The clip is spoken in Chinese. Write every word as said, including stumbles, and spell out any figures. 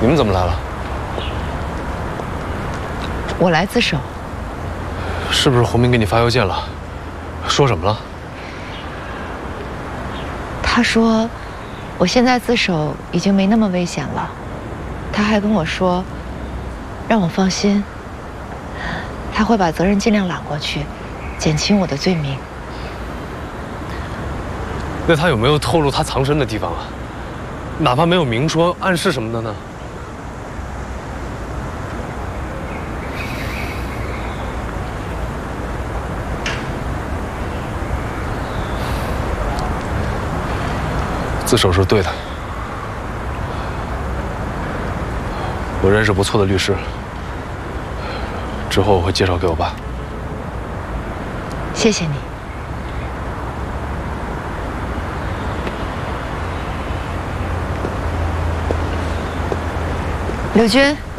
你们怎么来了？ 我来自首。 是不是洪明给你发邮件了？说什么了？ 他说，我现在自首已经没那么危险了。他还跟我说，让我放心，他会把责任尽量揽过去，减轻我的罪名。 那他有没有透露他藏身的地方啊？哪怕没有明说，暗示什么的呢？自首是对的。我认识不错的律师，之后我会介绍给我爸。 谢谢你。刘军。